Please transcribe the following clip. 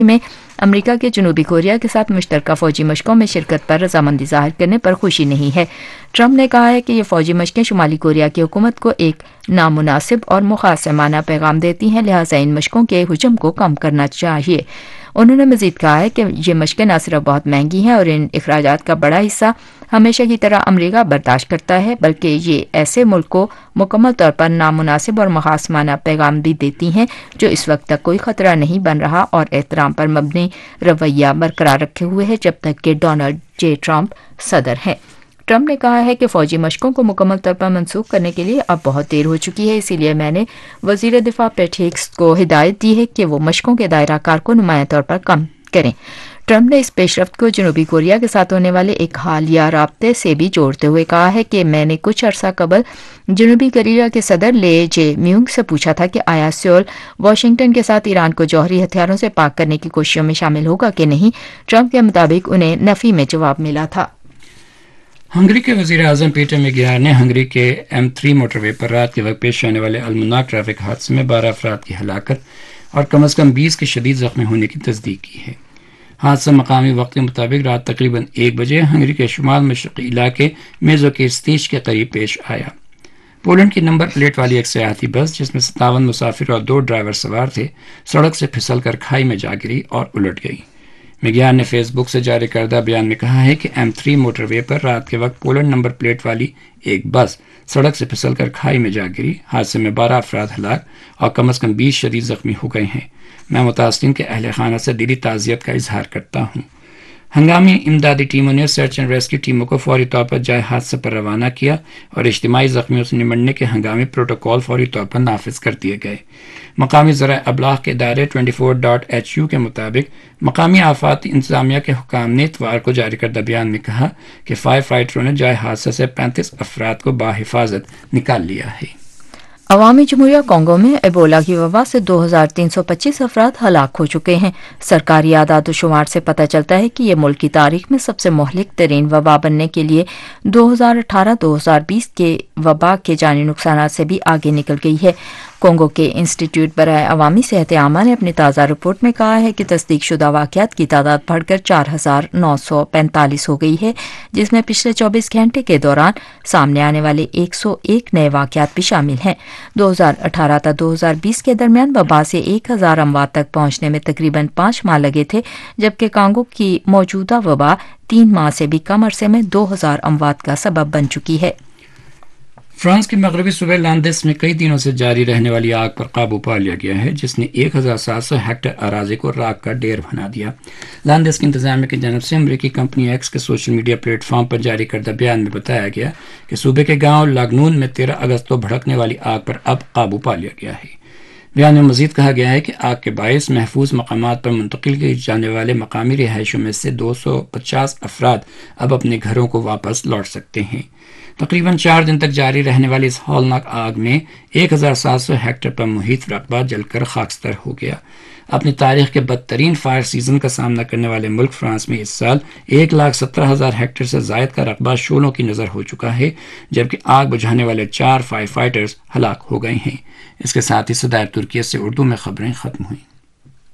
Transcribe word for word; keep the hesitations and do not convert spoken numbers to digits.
میں امریکہ کے جنوبی کوریا کے ساتھ مشترکہ فوجی مشقوں میں شرکت پر رضامندی ظاہر کرنے پر خوشی نہیں ہے۔ ٹرمپ نے کہا ہے کہ یہ فوجی مشقیں شمالی کوریا کی حکومت کو ایک نامناسب اور مخاصمانہ پیغام دیتی ہیں، لہٰذا ان مشقوں کے حجم کو کم کرنا چاہیے۔ انہوں نے مزید کہا ہے کہ یہ مشقیں نہ صرف بہت مہنگی ہیں اور ان اخراجات کا بڑا حصہ ہمیشہ کی طرح امریکہ برداشت کرتا ہے، بلکہ یہ ایسے ملک کو مکمل طور پر نامناسب اور مخاصمانہ پیغام بھی دیتی ہیں جو اس وقت تک کوئی خطرہ نہیں بن رہا اور احترام پر مبنی رویہ برقرار رکھے ہوئے ہے جب تک کہ ڈونلڈ جے ٹرمپ صدر ہیں۔ ٹرمپ نے کہا ہے کہ فوجی مشقوں کو مکمل طور پر منسوخ کرنے کے لیے اب بہت دیر ہو چکی ہے، اسی لیے میں نے وزیر دفاع پیٹ ہیگس کو ہدایت دی ہے کہ وہ مشقوں کے دائرہ کار کو نمایاں طور پر کم کریں۔ ٹرمپ نے اس پیش رفت کو جنوبی کوریا کے ساتھ ہونے والے ایک حالیہ رابطے سے بھی جوڑتے ہوئے کہا ہے کہ میں نے کچھ عرصہ قبل جنوبی کوریا کے صدر لے جے میونگ سے پوچھا تھا کہ آیا سیول واشنگٹن کے ساتھ ایران کو جوہری ہتھیاروں سے پاک کرنے کی کوششوں میں شامل ہوگا کہ نہیں۔ ٹرمپ کے مطابق انہیں نفی میں جواب ملا تھا۔ ہنگری کے وزیر اعظم پیٹر میگیار نے ہنگری کے ایم تھری موٹر وے پر رات کے وقت پیش آنے والے المناک ٹریفک حادثے میں بارہ افراد کی ہلاکت اور کم از کم بیس کے شدید زخمی ہونے کی تصدیق کی ہے۔ حادثہ مقامی وقت کے مطابق رات تقریباً ایک بجے ہنگری کے شمال مشرقی علاقے میزوکیستیچ کے قریب پیش آیا۔ پولینڈ کی نمبر پلیٹ والی ایک سیاحتی بس جس میں ستاون مسافر اور دو ڈرائیور سوار تھے سڑک سے پھسل کر کھائی میں جا گری اور الٹ گئی۔ میگیار نے فیس بک سے جاری کردہ بیان میں کہا ہے کہ ایم تھری موٹر وے پر رات کے وقت پولینڈ نمبر پلیٹ والی ایک بس سڑک سے پھسل کر کھائی میں جا گری۔ حادثے میں بارہ افراد ہلاک اور کم از کم بیس شدید زخمی ہو گئے ہیں۔ میں متاثرین کے اہل خانہ سے دلی تعزیت کا اظہار کرتا ہوں۔ ہنگامی امدادی ٹیموں نے سرچ اینڈ ریسکیو ٹیموں کو فوری طور پر جائے حادثے پر روانہ کیا اور اجتماعی زخمیوں سے نمٹنے کے ہنگامی پروٹوکول فوری طور پر نافذ کر دیے گئے۔ مقامی ذرائع ابلاغ کے ادارے چوبیس ڈاٹ ایچ یو کے مطابق مقامی آفات انتظامیہ کے حکام نے اتوار کو جاری کردہ بیان میں کہا کہ فائر فائٹروں نے جائے حادثے سے پینتیس افراد کو بحفاظت نکال لیا ہے۔ عوامی جمہوریہ کانگو میں ایبولا کی وبا سے دو ہزار تین سو پچیس افراد ہلاک ہو چکے ہیں۔ سرکاری اعداد و شمار سے پتہ چلتا ہے کہ یہ ملک کی تاریخ میں سب سے مہلک ترین وبا بننے کے لیے دو ہزار اٹھارہ دو ہزار بیس کے وبا کے جانی نقصانات سے بھی آگے نکل گئی ہے۔ کانگو کے انسٹی ٹیوٹ برائے عوامی صحت عامہ نے اپنی تازہ رپورٹ میں کہا ہے کہ تصدیق شدہ واقعات کی تعداد بڑھ کر چار ہزار نو سو پینتالیس ہو گئی ہے، جس میں پچھلے چوبیس گھنٹے کے دوران سامنے آنے والے ایک سو ایک نئے واقعات بھی شامل ہیں۔ دو ہزار اٹھارہ تا دو ہزار بیس کے درمیان وبا سے ایک ہزار اموات تک پہنچنے میں تقریباً پانچ ماہ لگے تھے، جبکہ کانگو کی موجودہ وبا تین ماہ سے بھی کم عرصے میں دو ہزار اموات کا سبب بن چکی ہے۔ فرانس کے مغربی صوبے لاندس میں کئی دنوں سے جاری رہنے والی آگ پر قابو پا لیا گیا ہے، جس نے ایک ہزار سات سو ہیکٹر اراضی کو راکھ کا ڈھیر بنا دیا۔ لاندس کی انتظامیہ کی جانب سے امریکی کمپنی ایکس کے سوشل میڈیا پلیٹ فارم پر جاری کردہ بیان میں بتایا گیا کہ صوبے کے گاؤں لاگنون میں تیرہ اگست کو بھڑکنے والی آگ پر اب قابو پا لیا گیا ہے۔ بیان میں مزید کہا گیا ہے کہ آگ کے باعث محفوظ مقامات پر منتقل کیے جانے والے مقامی رہائشوں میں سے دو سو پچاس افراد اب اپنے گھروں کو واپس لوٹ سکتے ہیں۔ تقریباً چار دن تک جاری رہنے والی اس ہولناک آگ میں ایک ہزار سات سو ہیکٹر پر محیط رقبہ جل کر خاکستر ہو گیا۔ اپنی تاریخ کے بدترین فائر سیزن کا سامنا کرنے والے ملک فرانس میں اس سال ایک لاکھ سترہ ہزار ہیکٹر سے زائد کا رقبہ شعلوں کی نظر ہو چکا ہے، جبکہ آگ بجھانے والے چار فائر فائٹرز ہلاک ہو گئے ہیں۔ اس کے ساتھ ہی صدائے ترکیہ سے اردو میں خبریں ختم ہوئیں۔